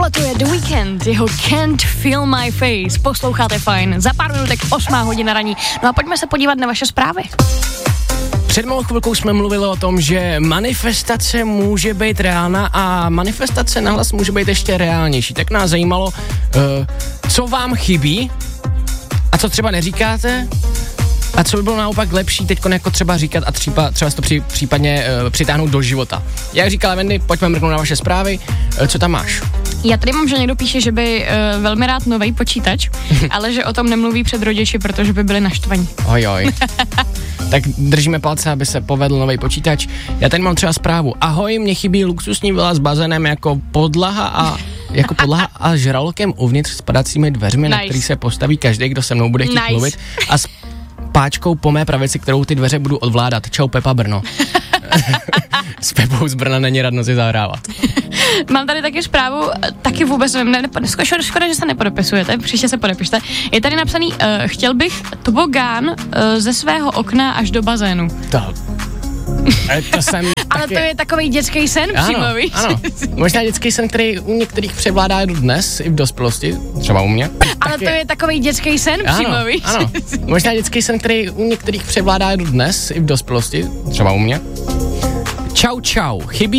Tohle to je The Weeknd, jeho Can't Feel My Face. Posloucháte Fajn, za pár minutek 8:00 raní. No a pojďme se podívat na vaše zprávy. Před malou chvilkou jsme mluvili o tom, že manifestace může být reálná a manifestace nahlas může být ještě reálnější. Tak nás zajímalo, co vám chybí a co třeba neříkáte a co by bylo naopak lepší teď jako třeba říkat a třeba to případně přitáhnout do života. Jak říkala Wendy, pojďme mrknout na vaše zprávy, co tam máš? Já tady mám, že někdo píše, že by velmi rád novej počítač, ale že o tom nemluví před rodiči, protože by byli naštvaní. Ojoj. Tak držíme palce, aby se povedl nový počítač. Já tady mám třeba zprávu. Ahoj, mně chybí luxusní vila s bazénem jako podlaha a žralokem uvnitř s padacími dveřmi, na který se postaví každý, kdo se mnou bude chtít mluvit, a s páčkou po mé pravici, kterou ty dveře budu ovládat. Čau, Pepa, Brno. S Pepou z Brna není radno si zahrávat. Mám tady taky zprávu, taky vůbec škoda, že se nepodepisujete, příště se podepište. Je tady napsaný, chtěl bych tobogán ze svého okna až do bazénu. To jsem ale to je takový dětský sen přímo, víš? Ano, možná dětský sen, který u některých převládá dnes i v dospělosti, třeba u mě. Ale to je takový dětský sen přímo, víš? Ano, možná dětský sen, který u některých převládá dnes i v dospělosti, třeba u mě. Čau, chybí